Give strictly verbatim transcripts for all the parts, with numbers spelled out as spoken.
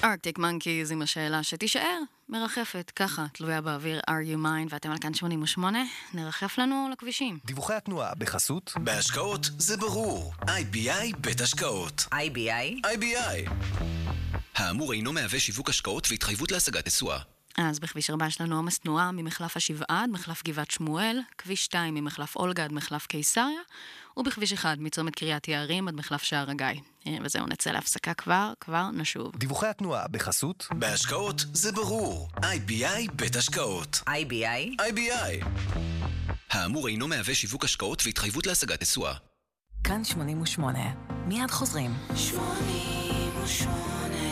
Arctic Monkeys עם השאלה שתישאר מרחפת ככה, תלויה באוויר Are You Mine, ואתם על כאן שמונים ושמונה, נרחף לנו לכבישים. דיווחי התנועה בחסות בהשקעות זה ברור. איי בי איי בית השקעות. איי בי איי? איי בי איי. האמור אינו מהווה שיווק השקעות והתחייבות להשגת תשואה. אז בכביש ארבע יש לנו עומס תנועה ממחלף השבעה עד מחלף גבעת שמואל, כביש שתיים ממחלף אולגה עד מחלף קיסריה, ובכביש אחד מצומת קריית יערים עד מחלף שער הגיא. וזהו, נצא להפסקה כבר, כבר נשוב. דיווחי התנועה בחסות בהשקעות זה ברור. איי בי איי בית השקעות. איי בי איי? איי בי איי. האמור אינו מהווה שיווק השקעות והתחייבות להשגת תשואה. כאן שמונים ושמונה. מיד חוזרים. שמונים ושמונה.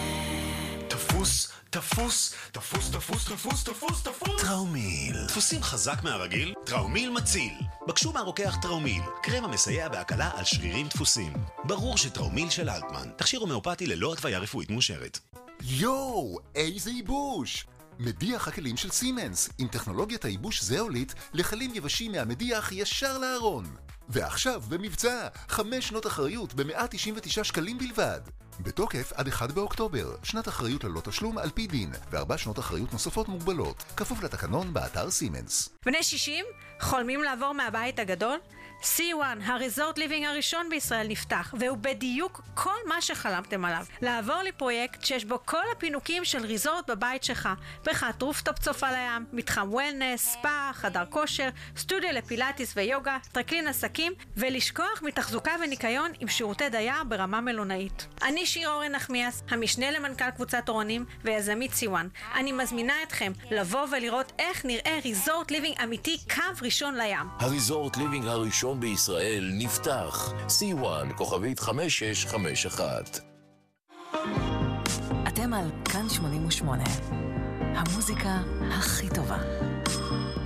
תפוס, תפוס, תפוס, תפוס, תפוס, תפוס, תפוס. טראומיל. דפוסים חזק מהרגיל? טראומיל מציל. בקשו מהרוקח טראומיל, קרם המסייע בהקלה על שרירים דפוסים. ברור שטראומיל של אלטמן, תכשיר הומאופתי ללא התוויה רפואית מאושרת. יואו, איזה ייבוש! מדיח הכלים של סימנס, עם טכנולוגיית הייבוש זאוליט לכלים יבשים מהמדיח ישר לארון. ועכשיו במבצע, חמש שנות אחריות ב-מאה תשעים ותשעה שקלים בלבד. בתוקף עד אחד באוקטובר, שנת אחריות ללא תשלום על פי דין, וארבע שנות אחריות נוספות מוגבלות, כפוף לתקנון באתר סימנס. בני שישים, חולמים לעבור מהבית הגדול? סי וואן, הריזורט ליבינג הראשון בישראל נפתח, והוא בדיוק כל מה שחלמתם עליו. לעבור לפרויקט שיש בו כל הפינוקים של ריזורט בבית שלך, בריכת רופטופ צופה לים, מתחם וולנס, ספא, חדר כושר, סטודיו לפילאטיס ויוגה, טרקלין עסקים, ולשכוח מתחזוקה וניקיון עם שירותי דייר ברמה מלונאית. אני שיר אורן נחמיאס, המשנה למנכ"ל קבוצת אורנים ויזמית סי וואן. אני מזמינה אתכם לבוא ולראות איך נראה ריזורט ליבינג אמיתי קו ראשון לים. הריזורט ליבינג הראשון בישראל נפתח. סי וואן, כוכבית חמש שש חמש אחת. אתם על כאן שמונים ושמונה. המוזיקה הכי טובה.